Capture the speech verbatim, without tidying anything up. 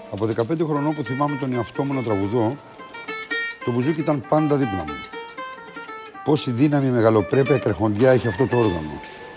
Από δεκαπέντε χρονών που θυμάμαι τον εαυτό μου να τραγουδώ, το μπουζούκι ήταν πάντα δίπλα μου. Πόση δύναμη, μεγαλοπρέπεια και τρεχοντιά έχει αυτό το όργανο.